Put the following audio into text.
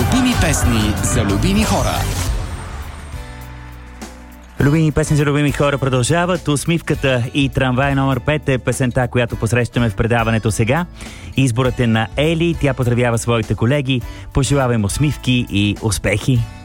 Любими песни за любими хора. Любими песни за любими хора продължават. Усмивката и трамвай номер 5 е песента, която посрещаме в предаването сега. Изборът е на Ели. Тя поздравява своите колеги. Пожелава им усмивки и успехи.